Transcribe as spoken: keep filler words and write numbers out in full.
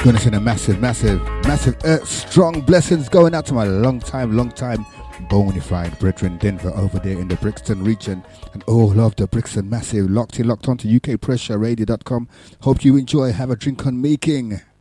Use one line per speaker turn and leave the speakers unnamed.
Gonna send a massive, massive, massive, uh, strong blessings going out to my long time, long time bonafide brethren Denver over there in the Brixton region and all of the Brixton massive locked in, locked on to U K Pressure Radio dot com. Hope you enjoy. Have a drink on making.